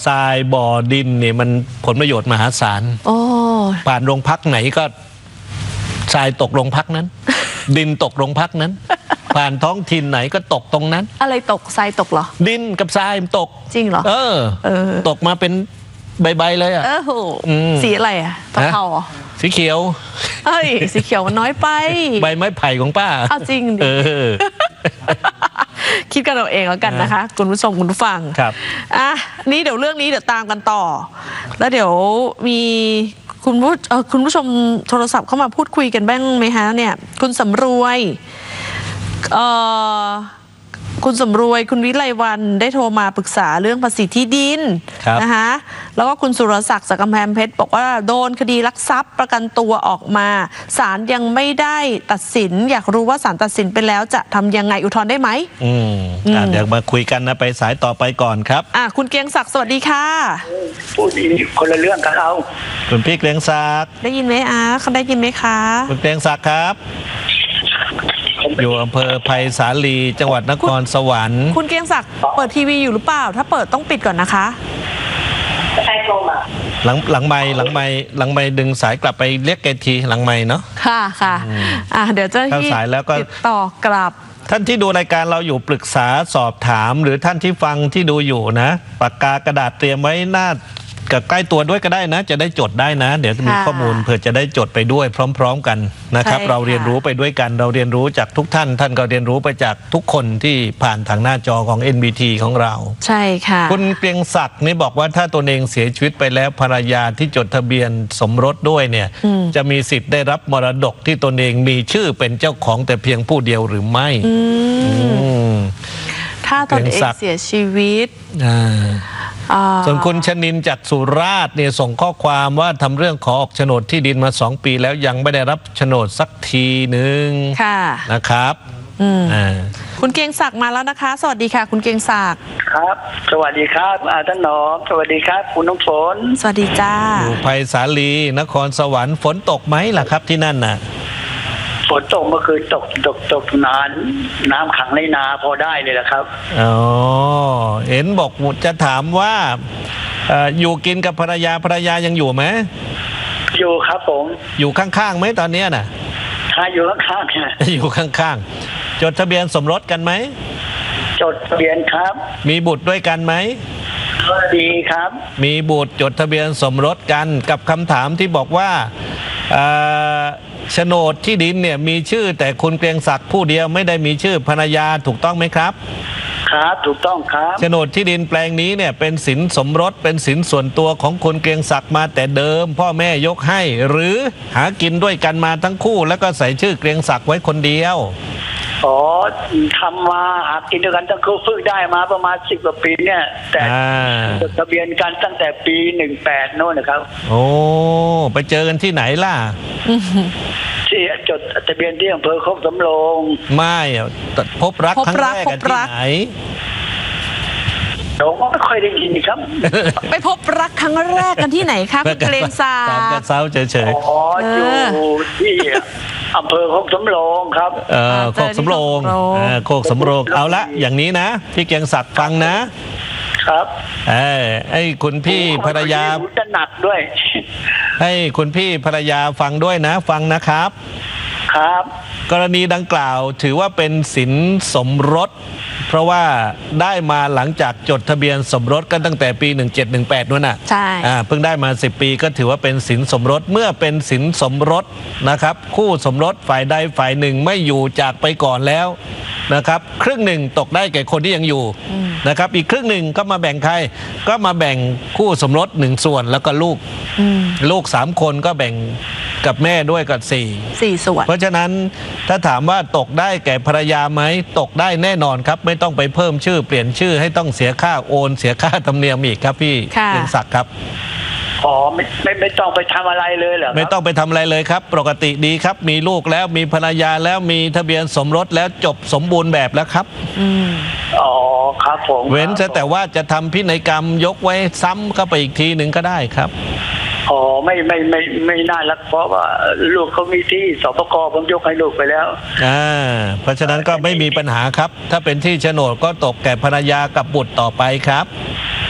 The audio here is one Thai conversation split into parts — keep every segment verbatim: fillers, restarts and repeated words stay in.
ทรายบ่อดินเนี่ยมันผลประโยชน์มหาศาลโอ้ผ่านโรงพักไหนก็ทรายตกโรงพักนั้น ดินตกโรงพักนั้น ผ่านท้องถิ่นไหนก็ตกตรงนั้นอะไรตกทรายตกเหรอดินกับทรายตกจริงเหรอเออเออตกมาเป็นใบๆเลยอ่ะเออโหสีอะไรอ่ะตะเภาสีเขียวเฮ้ยสีเขียวมันน้อยไปใบไม้ไผ่ของป้าอ้าวจริงดิ คิดกันเราเองแล้วกันนะคะคุณผู้ชมคุณผู้ฟังครับอ่ะนี่เดี๋ยวเรื่องนี้เดี๋ยวตามกันต่อแล้วเดี๋ยวมีคุณผู้เออคุณผู้ชมโทรศัพท์เข้ามาพูดคุยกันบ้างไหมฮะเนี่ยคุณสำรวยเอ่อคุณสำรวยคุณวิไลวรรณได้โทรมาปรึกษาเรื่องภาษีที่ดินนะคะแล้วก็คุณสุรศักดิ์จากกำแพงเพชรบอกว่าโดนคดีลักทรัพย์ประกันตัวออกมาศาลยังไม่ได้ตัดสินอยากรู้ว่าศาลตัดสินไปแล้วจะทำยังไงอุทธรณ์ได้ไหมอืมอ่าเดี๋ยวมาคุยกันนะไปสายต่อไปก่อนครับอ่าคุณเกรียงศักดิ์สวัสดีค่ะพูดคนละเรื่องกับเราคุณพี่เกรียงศักดิ์ได้ยินไหมอ่ะเขาได้ยินไหมคะคุณเกรียงศักดิ์ครับอยู่อำเภอไผ่สาลีจังหวัดนครสวรรค์คุณเกรียงศักดิ์เปิดทีวีอยู่หรือเปล่าถ้าเปิดต้องปิดก่อนนะคะใช่ตรงอ่ะหลังหลังไมค์หลังไมค์หลังไมค์ดึงสายกลับไปเรียกแกทีหลังไมค์เนาะค่ะค่ะอ่าเดี๋ยวจะเข้าสายแล้วก็ติดต่อกลับท่านที่ดูรายการเราอยู่ปรึกษาสอบถามหรือท่านที่ฟังที่ดูอยู่นะปากกากระดาษเตรียมไว้หน้ากับใกล้ตัวด้วยก็ได้นะจะได้จดได้นะเดี๋ยวจะมีข้อมูลเผื่อจะได้จดไปด้วยพร้อมๆกันนะครับเราเรียนรู้ไปด้วยกันเราเรียนรู้จากทุกท่านท่านก็เรียนรู้ไปจากทุกคนที่ผ่านทางหน้าจอของ เอ็น บี ที ของเราใช่ค่ะคุณเกรียงศักดิ์นี่บอกว่าถ้าตนเองเสียชีวิตไปแล้วภรรยาที่จดทะเบียนสมรสด้วยเนี่ยจะมีสิทธิ์ได้รับมรดกที่ตนเองมีชื่อเป็นเจ้าของแต่เพียงผู้เดียวหรือไม่ถ้าตนเองเสียชีวิตส่วนคุณชนินจากสุราษฎร์เนี่ยส่งข้อความว่าทำเรื่องขอออกโฉนดที่ดินมาสองปีแล้วยังไม่ได้รับโฉนดสักทีหนึ่งนะครับคุณเกรียงศักดิ์มาแล้วนะคะสวัสดีค่ะคุณเกรียงศักดิ์ครับสวัสดีครับท่านหนอมสวัสดีครับคุณน้ำฝนสวัสดีจ้าอยู่ไผ่สาลีนครสวรรค์ฝนตกไหมล่ะครับที่นั่นน่ะฝนตกเมื่อคืนตกตกตกนานน้ำขังในนาพอได้เลยแหละครับอ๋อเห็นบอกจะถามว่าอยู่กินกับภรรยาภรรยายังอยู่ไหมอยู่ครับผมอยู่ข้างๆไหมตอนนี้น่ะใช่อยู่ข้างๆค่ะอยู่ข้างๆจดทะเบียนสมรสกันไหมจดทะเบียนครับมีบุตรด้วยกันไหมดีครับมีบุตรจดทะเบียนสมรสกันกับคำถามที่บอกว่าโฉนดที่ดินเนี่ยมีชื่อแต่คุณเกรียงศักดิ์ผู้เดียวไม่ได้มีชื่อภรรยาถูกต้องไหมครับครับถูกต้องครับโฉนดที่ดินแปลงนี้เนี่ยเป็นสินสมรสเป็นสินส่วนตัวของคุณเกรียงศักดิ์มาแต่เดิมพ่อแม่ยกให้หรือหากินด้วยกันมาทั้งคู่แล้วก็ใส่ชื่อเกรียงศักดิ์ไว้คนเดียวอ๋อทำมาหากินด้วยกันตั้งคู่ฝึกได้มาประมาณสิบกว่าปีเนี่ยแต่จดทะเบียนกันตั้งแต่ปีหนึ่งแปดโน่นนะครับโอ้ไปเจอกันที่ไหนล่ะที่จดทะเบียนที่อำเภอโคกสำโรงไม่พบรักครั้งแรกกันที่ไหนผมก็ไม่ค่อยได้ยินครับไปพบรักครั้งแรกกันที่ไหนครับเกรียงศักดิ์ตามกันเศร้าเฉยๆอ๋ออยู่ที่อำเภอโคกสำโรงครับเออโคกสำโรงโคกสำโรงเอาละอย่างนี้นะพี่เกรียงศักดิ์ฟังนะครับเออไอ้คุณพี่ภรรยาจะหนักด้วยให้คุณพี่ภรรยาฟังด้วยนะฟังนะครับครับกรณีดังกล่าวถือว่าเป็นสินสมรสเพราะว่าได้มาหลังจากจดทะเบียนสมรสกันตั้งแต่ปีหนึ่งเจ็ดหนึ่งแปดนู่นน่ะใช่อ่าเพิ่งได้มาสิบปีก็ถือว่าเป็นสินสมรสเมื่อเป็นสินสมรสนะครับคู่สมรสฝ่ายใดฝ่ายหนึ่งไม่อยู่จากไปก่อนแล้วนะครับครึ่งหนึ่งตกได้แก่คนที่ยังอยู่นะครับอีกครึ่งหนึ่งก็มาแบ่งใครก็มาแบ่งคู่สมรสหนึ่งส่วนแล้วก็ลูกลูกสามคนก็แบ่งกับแม่ด้วยกับสี่สี่ส่วนเพราะฉะนั้นถ้าถามว่าตกได้แก่ภรรยาไหมตกได้แน่นอนครับไม่ต้องไปเพิ่มชื่อเปลี่ยนชื่อให้ต้องเสียค่าโอนเสียค่าธรรมเนียมอีกครับพี่เกรียงศักดิ์ครับอ๋อไม่ไม่ไม่ต้องไปทำอะไรเลยเหรอไม่ต้องไปทำอะไรเลยครับปกติดีครับมีลูกแล้วมีภรรยาแล้วมีทะเบียนสมรสแล้วจบสมบูรณ์แบบแล้วครับอืมอ๋อครับผมเว้นแต่ว่าจะทำพินัยกรรมยกไว้ซ้ำเข้าไปอีกทีหนึ่งก็ได้ครับอ๋อไม่ไม่ไม่ไม่น่ารักเพราะว่าลูกเขามีที่สปกผมยกให้ลูกไปแล้วอ่าเพราะฉะนั้นก็ไม่มีปัญหาครับถ้าเป็นที่โฉนดก็ตกแก่ภรรยากับบุตรต่อไปครับ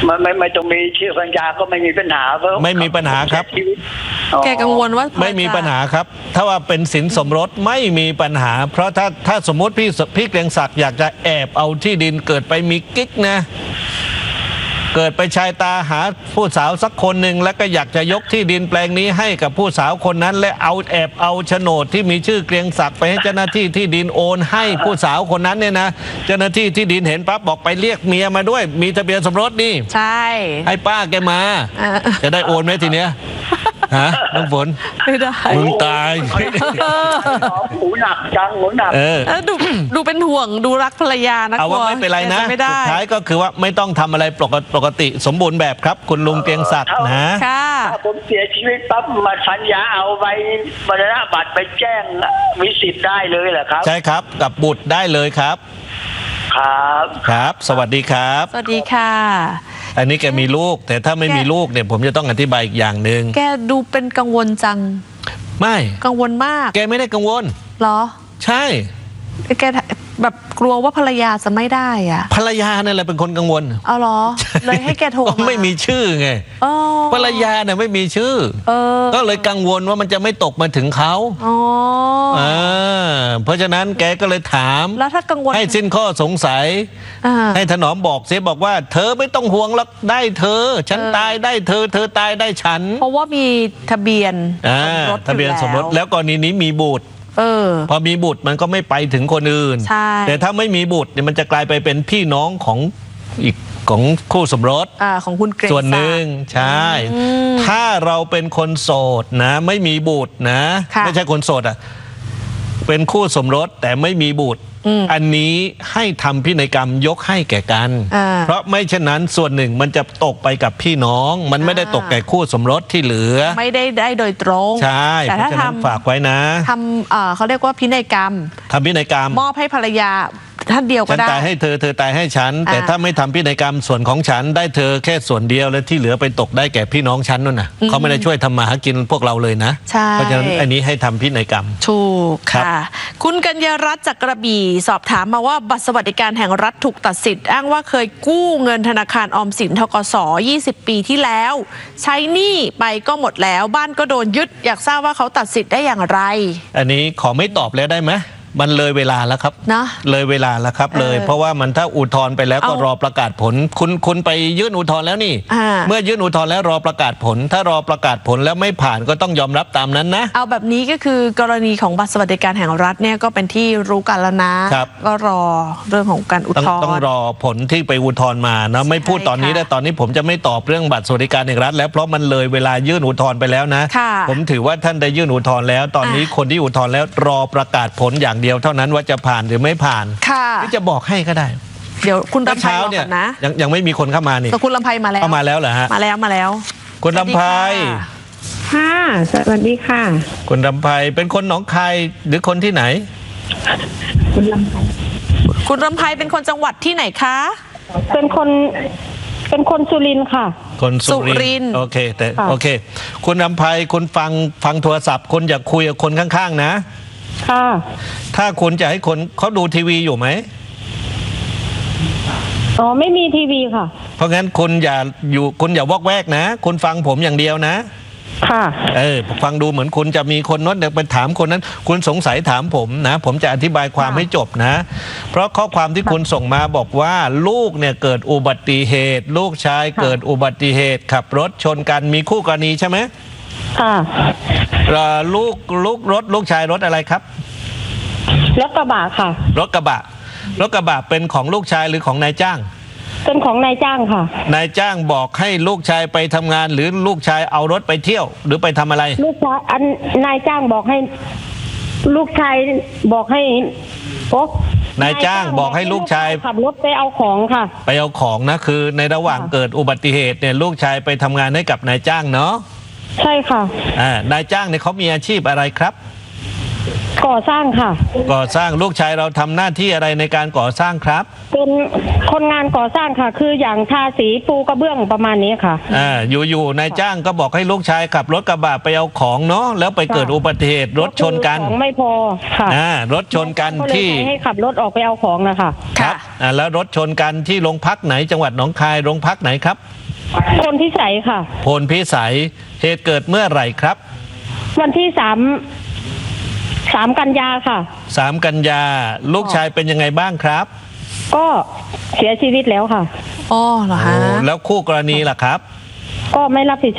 ไม่ไม่ไม่ต้องมีชื่อภรรยาก็ไม่มีปัญหาเพราะไม่มีปัญหาครับชีวิตอ๋อแกกังวลว่าไม่มีปัญหาครับ ถ้าว่าเป็นสินสมรสไม่มีปัญหา เพราะถ้าถ้าสมมติพี่พี่เกรียงศักดิ์อยากจะแอบเอาที่ดินเกิดไปมีกิ๊กนะเกิดไปชายตาหาผู้สาวสักคนหนึ่งแล้วก็อยากจะยกที่ดินแปลงนี้ให้กับผู้สาวคนนั้น และเอาแอบเอาโฉนดที่มีชื่อเกรียงศักดิ์ไปให้เจ้าหน้าที่ที่ดินโอนให้ผู้สาวคนนั้นเนี่ยนะเจ้าหน้าที่ที่ดินเห็นปั๊บบอกไปเรียกเมียมาด้วยมีทะเบียนสมรสนี่ใช่ให้ป้าแกมาอ่าจะได้โอนไหมทีเนี้ยฮะน้องฝนไม่ได้มึงตายหมูหนักจังหมูหนักเออเออดูดูเป็นห่วงดูรักภรรยานะเอาว่าไม่เป็นไรนะแกจไม่ได้สุดท้ายก็คือว่าไม่ต้องทำอะไรปกติปกติสมบูรณ์แบบครับ คุณลุงเกรียงศักดิ์นะค่ะถ้าผมเสียชีวิตปั๊บมาสัญญาเอาใบมรณบัตรไปแจ้งวิสิทธิ์ได้เลยเหรอครับใช่ครับกับบุตรได้เลยครับครับครับ สวัสดีครับสวัสดีค่ะอันนี้แกมีลูก แต่ถ้าไม่มีลูกเนี่ยผมจะต้องอธิบายอีกอย่างหนึ่งแกดูเป็นกังวลจังไม่กังวลมากแกไม่ได้กังวลเหรอใช่แกแบบกลัวว่าภรรยาจะไม่ได้อ่ะภรรยาเนี่ยแหละเป็นคนกังวลเอาเหรอ เลยให้แกโทรมาไม่มีชื่อไงอ๋อภรรยาเนี่ยไม่มีชื่อเออก็เลยกังวลว่ามันจะไม่ตกมาถึงเขาอ๋ออ่าเพราะฉะนั้นแกก็เลยถามแล้วถ้ากังวลให้สิ้นข้อสงสัยอ่าให้ถนอมบอกเสียบอกว่า เธอไม่ต้องห่วงหรอกได้เธอ ฉันเออตายได้เธอ เธอตายได้ฉันเพราะว่ามีทะเบียนอ่าสมรสทะเบียนสมรสอยู่แล้วกรณีนี้มีบุตรเออพอมีบุตรมันก็ไม่ไปถึงคนอื่นใช่แต่ถ้าไม่มีบุตรเนี่ยมันจะกลายไปเป็นพี่น้องของอีกของคู่สมรสอ่าของคุณเกรงศักดิ์ส่วนหนึ่งใช่อืมถ้าเราเป็นคนโสดนะ ไม่มีบุตรนะค่ะไม่ใช่คนโสดอ่ะเป็นคู่สมรสแต่ไม่มีบุตรอืมอันนี้ให้ทำพินัยกรรมยกให้แก่กันอ่าเพราะไม่เช่นนั้นส่วนหนึ่งมันจะตกไปกับพี่น้อง มันไม่ได้อ่าตกแก่คู่สมรสที่เหลือไม่ได้ได้โดยตรงใช่แต่เพถ้าราะฉะนั้นทำฝากไว้นะทำเอ่อเขาเรียกว่าพินัยกรรมทำพินัยกรรมมอบให้ภรรยาท่านเดียวก็ฉันได้ตายให้เธอเธอตายให้ฉัน แต่อ่าถ้าไม่ทำพินัยกรรมส่วนของฉันได้เธอแค่ส่วนเดียวแล้วที่เหลือไปตกได้แก่พี่น้องฉันนู่นน่ะเขาไม่ได้ช่วยทำมาหากินพวกเราเลยนะใช่เพราะฉะนั้นอันนี้ให้ทำพินัยกรรมถูกครับค่ะ คุณกัญญารัตน์จากกระบี่สอบถามมาว่าบัตรสวัสดิการแห่งรัฐถูกตัดสิทธิ์อ้างว่าเคยกู้เงินธนาคารออมสินธกสยี่สิบ ปีที่แล้ว ใช้หนี้ไปก็หมดแล้วบ้านก็โดนยึดอยากทราบว่าเขาตัดสิทธิ์ได้อย่างไรอันนี้ขอไม่ตอบแล้วได้ไหมมันเลยเวลาแล้วครับนะเลยเวลาแล้วครับเออเลย เพราะว่ามันถ้าอุทธรณ์ไปแล้วก็เอารอประกาศผล คุณคุณไปยื่นอุทธรณ์แล้วนี่อ่าเมื่อยื่นอุทธรณ์แล้วรอประกาศผล ถ้ารอประกาศผลแล้วไม่ผ่านก็ต้องยอมรับตามนั้นนะเอาแบบนี้ก็คือกรณีของบัตรสวัสดิการแห่งรัฐเนี่ยก็เป็นที่รู้กันแล้วนะครับ ก็รอเรื่องของการอุทต้องธรณ์ต้องรอผลที่ไปอุทธรณ์มานะไม่พูดตอนนี้ค่ะได้ตอนนี้ผมจะไม่ตอบเรื่องบัตรสวัสดิการแห่งรัฐแล้วเพราะมันเลยเวลายื่นอุทธรณ์ไปแล้วนะค่ะผมถือว่าท่านได้ยื่นอุทธรณ์แล้ว ตอนนี้อ่ะคนที่อุทธรณ์แล้วรอประกาศผลอย่างเดียวเท่านั้นว่าจะผ่านหรือไม่ผ่านค่ะที่จะบอกให้ก็ได้เดี๋ยวคุณเมื่อลำไพเช้าบอกเนี่ยก่อนนะยังยังไม่มีคนเข้ามานี่แต่คุณลำไพมาแล้วเข้ามาแล้วเหรอฮะมาแล้วมาแล้วคุณลำไพค่ะค่ะ สวัสดีค่ะคุณลำไพเป็นคนหนองคายหรือคนที่ไหนคุณลำไพคุณลำไพเป็นคนจังหวัดที่ไหนคะเป็นคน เป็นคนสุรินทร์ค่ะคนสุสุริรินนทร์ทร์โอเคแต่ค่ะโอเค คุณลำไพคุณฟังฟังโทรศัพท์คนอยากคุยกับคนข้างๆนะค่ะถ้าคุณจะให้คนเขาดูทีวีอยู่ไหมอ๋อ ไม่มีทีวีค่ะเพราะงั้นคุณอย่าอยู่คุณอย่าวอกแวกนะ คุณฟังผมอย่างเดียวนะค่ะเออฟังดูเหมือนคุณจะมีคนโน้นเดี๋ยวไปถามคนนั้น คุณสงสัยถามผมนะ ผมจะอธิบายความค่ะให้จบนะ เพราะข้อความที่คุณส่งมาบอกว่าลูกเนี่ยเกิดอุบัติเหตุ ลูกชายเกิดอุบัติเหตุ ขับรถชนกันมีคู่กรณีใช่ไหมค่ะเอ่อลูกลูกรถลูกชายรถอะไรครับรถกระบะค่ะรถกระบะรถกระบะเป็นของลูกชายหรือของนายจ้างเป็นของนายจ้างค่ะนายจ้างบอกให้ลูกชายไปทำงานหรือลูกชายเอารถไปเที่ยว หรือไปทำอะไรลูกชายอันนายจ้างบอกให้ ลูกชายบอกให้โอ๊ะนายจ้างบอกให้ลูกชายขับรถไปเอาของค่ะไปเอาของนะคือในระหว่างค่ะเกิดอุบัติเหตุเนี่ยลูกชายไปทำงานให้กับนายจ้างเนาะใช่ค่ะอ่านายจ้างเนี่ยเขามีอาชีพอะไรครับก่อสร้างค่ะก่อสร้างลูกชายเราทำหน้าที่อะไรในการก่อสร้างครับเป็นคนงานก่อสร้างค่ะ คืออย่างทาสีปูกระเบื้องประมาณนี้ค่ะอ่าอยู่ๆนายจ้างก็บอกให้ลูกชายขับรถกระบะไปเอาของเนาะแล้วไปเกิดอุบัติเหตุรถชนกันของไม่พอค่ะอ่ารถชนกันก็เลยที่ใช้ให้ขับรถออกไปเอาของนะคะครับอ่าแล้วรถชนกันที่โรงพักไหนจังหวัดหนองคายโรงพักไหนครับคนที่ใส่ค่ะพลพิสัยเหตุเกิดเมื่อไหร่ครับวันที่สามสามกันยาค่ะสามกันยาลูกชายเป็นยังไงบ้างครับก็เสียชีวิตแล้วค่ะอ๋อเหรอฮะโอ้แล้วคู่กรณีล่ะครับก็ไม่รับผิด